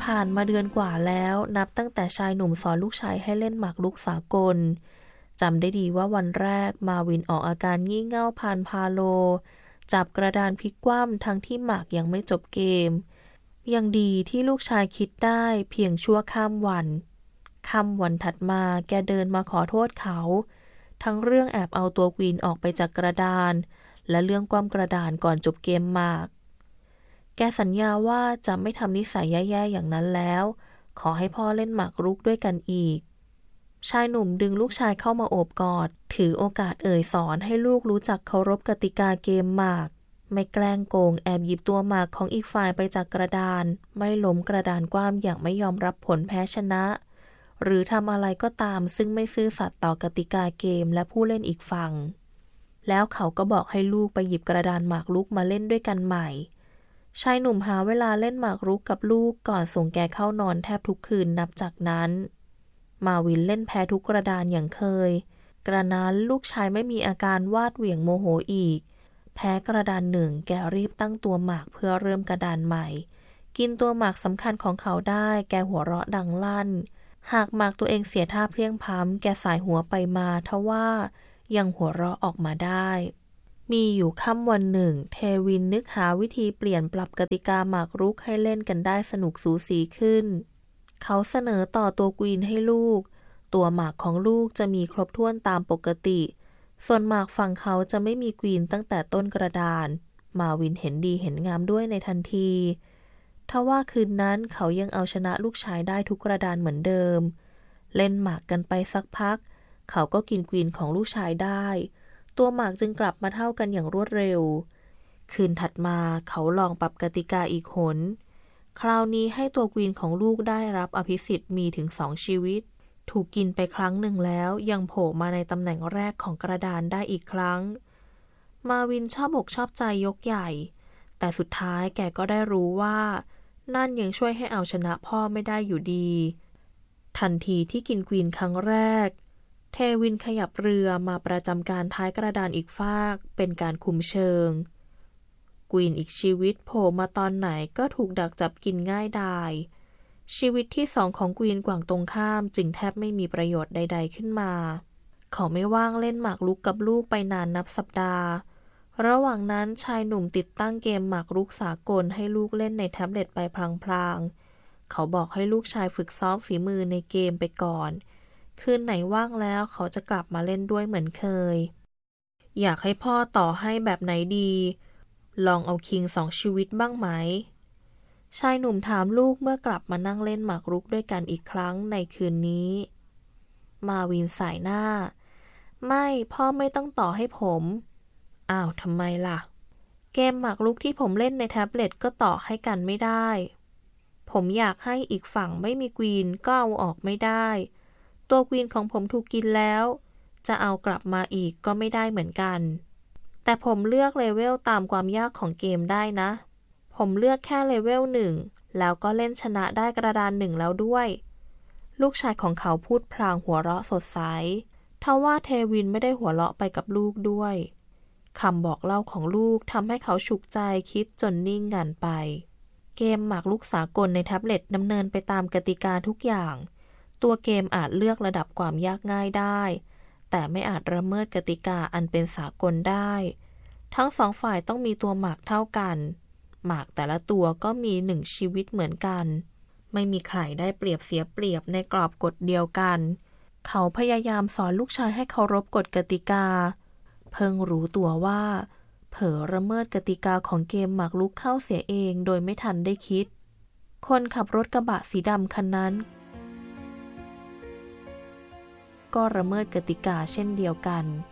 ผ่านมาเดือนกว่าแล้วนับตั้งแต่ชายหนุ่มสอนลูกชายให้เล่นหมากรุกสากลจำได้ดีว่าวันแรกมาวินออกอาการงี่เง่าพานพาโลจับกระดานพลิกคว่ำทั้งที่หมากยังไม่จบเกมยังดีที่ลูกชายคิดได้เพียงชั่วข้ามวันถัดมาแกเดินมาขอโทษเขาทั้งเรื่องแอบเอาตัวควีนออกไปจากกระดานและเรื่องคว่ำกระดานก่อนจบเกมหมากแกสัญญาว่าจะไม่ทำนิสัยแย่ๆอย่างนั้นแล้วขอให้พ่อเล่นหมากรุกด้วยกันอีกชายหนุ่มดึงลูกชายเข้ามาโอบกอดถือโอกาสสอนให้ลูกรู้จักเคารพกติกาเกมหมากไม่แกล้งโกงแอบหยิบตัวหมากของอีกฝ่ายไปจากกระดานไม่ล้มกระดานคว่ำอย่างไม่ยอมรับผลแพ้ชนะหรือทำอะไรก็ตามซึ่งไม่ซื่อสัตย์ต่อกติกาเกมและผู้เล่นอีกฝั่งแล้วเขาก็บอกให้ลูกไปหยิบกระดานหมากรุกมาเล่นด้วยกันใหม่ชายหนุ่มหาเวลาเล่นหมากรุกกับลูกก่อนส่งแกเข้านอนแทบทุกคืนนับจากนั้นมาวินเล่นแพ้ทุกกระดานอย่างเคยกระนั้นลูกชายไม่มีอาการวาดเหวี่ยงโมโหอีกแพ้กระดานหนึ่งแกรีบตั้งตัวหมากเพื่อเริ่มกระดานใหม่กินตัวหมากสำคัญของเขาได้แกหัวเราะดังลั่นหากหมากตัวเองเสียท่าเพลียงพล้ำแกสายหัวไปมาทว่ายังหัวเราะออกมาได้มีอยู่ค่ำวันหนึ่งเทวินนึกหาวิธีเปลี่ยนปรับกติกาหมากรุกให้เล่นกันได้สนุกสูสีขึ้นเขาเสนอต่อตัวควีนให้ลูกตัวหมากของลูกจะมีครบถ้วนตามปกติส่วนหมากฝั่งเขาจะไม่มีควีนตั้งแต่ต้นกระดานมาวินเห็นดีเห็นงามด้วยในทันทีทว่าคืนนั้นเขายังเอาชนะลูกชายได้ทุกกระดานเหมือนเดิมเล่นหมากกันไปสักพักเขาก็กินควีนของลูกชายได้ตัวหมากจึงกลับมาเท่ากันอย่างรวดเร็วคืนถัดมาเขาลองปรับกติกาอีกหนคราวนี้ให้ตัวควีนของลูกได้รับอภิสิทธิ์มีถึง2 ชีวิตถูกกินไปครั้งหนึ่งแล้วยังโผล่มาในตำแหน่งแรกของกระดานได้อีกครั้งมาวินชอบอกชอบใจยกใหญ่แต่สุดท้ายแกก็ได้รู้ว่านั่นยังช่วยให้เอาชนะพ่อไม่ได้อยู่ดีทันทีที่กินควีนครั้งแรกเทวินขยับเรือมาประจำการท้ายกระดานอีกฟากเป็นการคุมเชิงควีนอีกชีวิตโผล่มาตอนไหนก็ถูกดักจับกินง่ายดายชีวิตที่2ของควีนกวางตรงข้ามจึงแทบไม่มีประโยชน์ใดๆขึ้นมาเขาไม่ว่างเล่นหมากรุกกับลูกไปนานนับสัปดาห์ระหว่างนั้นชายหนุ่มติดตั้งเกมหมากรุกสากลให้ลูกเล่นในแท็บเล็ตไปพลางๆเขาบอกให้ลูกชายฝึกซ้อมฝีมือในเกมไปก่อนคืนไหนว่างแล้วเขาจะกลับมาเล่นด้วยเหมือนเคยอยากให้พ่อต่อให้แบบไหนดีลองเอาคิง2 ชีวิตบ้างไหมชายหนุ่มถามลูกเมื่อกลับมานั่งเล่นหมากรุกด้วยกันอีกครั้งในคืนนี้มาวินสายหน้าไม่พ่อไม่ต้องต่อให้ผมอ้าวทำไมล่ะเกมหมากรุกที่ผมเล่นในแท็บเล็ตก็ต่อให้กันไม่ได้ผมอยากให้อีกฝั่งไม่มีควีนก็เอาออกไม่ได้ตัวควีนของผมถูกกินแล้วจะเอากลับมาอีกก็ไม่ได้เหมือนกันแต่ผมเลือกเลเวลตามความยากของเกมได้นะผมเลือกแค่เลเวล1แล้วก็เล่นชนะได้กระดาน1แล้วด้วยลูกชายของเขาพูดพลางหัวเราะสดใสทว่าเทวินไม่ได้หัวเราะไปกับลูกด้วยคำบอกเล่าของลูกทำให้เขาฉุกใจคิดจนนิ่งงันไปเกมหมากรุกสากลในแท็บเล็ตดำเนินไปตามกติกาทุกอย่างตัวเกมอาจเลือกระดับความยากง่ายได้แต่ไม่อาจละเมิดกติกาอันเป็นสากลได้ทั้ง2 ฝ่ายต้องมีตัวหมากเท่ากันหมากแต่ละตัวก็มี1 ชีวิตเหมือนกันไม่มีใครได้เปรียบเสียเปรียบในกรอบกฎเดียวกันเขาพยายามสอนลูกชายให้เคารพกฎกติกาเพิ่งรู้ตัวว่าเผลอละเมิดกติกาของเกมหมากรุกเข้าเสียเองโดยไม่ทันได้คิดคนขับรถกระบะสีดำคันนั้นก็ละเมิดกติกาเช่นเดียวกัน